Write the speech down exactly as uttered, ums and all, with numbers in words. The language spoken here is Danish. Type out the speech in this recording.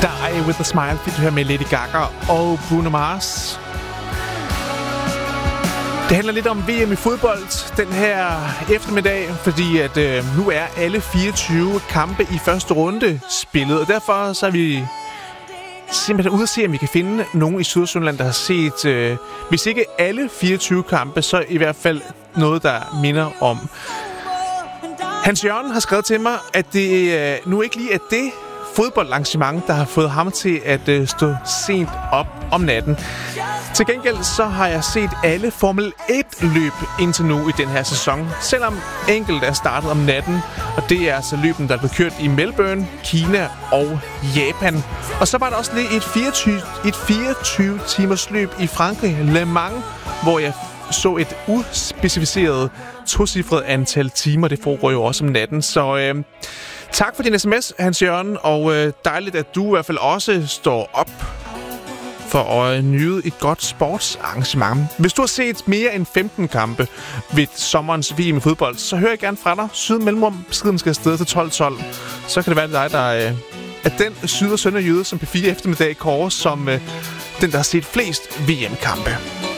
Die With A Smile fik du her med Lady Gaga og Bruno Mars. Det handler lidt om V M i fodbold den her eftermiddag, fordi at øh, nu er alle fireogtyve kampe i første runde spillet, og derfor så er vi simpelthen ude at se, om vi kan finde nogen i Sydsjælland, der har set, øh, hvis ikke alle fireogtyve kampe, så i hvert fald noget, der minder om. Hans Jørgen har skrevet til mig, at det øh, nu ikke lige er det fodboldarrangement, der har fået ham til at øh, stå sent op om natten. Til gengæld så har jeg set alle Formel et-løb indtil nu i den her sæson, selvom enkelt er startet om natten, og det er altså løben, der er blevet kørt i Melbourne, Kina og Japan. Og så var der også lige et fireogtyve, et fireogtyve timers løb i Frankrig, Le Mans, hvor jeg så et uspecificeret tocifret antal timer. Det foregår jo også om natten, så øh, tak for din sms, Hans Jørgen, og øh, dejligt, at du i hvert fald også står op for at nyde et godt sportsarrangement. Hvis du har set mere end femten kampe ved sommerens V M i fodbold, så hører jeg gerne fra dig. Syd mellemrum, beskeden skal afsted til tolv tolv. Så kan det være, det er dig, der øh, er den syd- og sønderjyde, som P fire eftermiddag kårer som øh, den, der har set flest V M-kampe.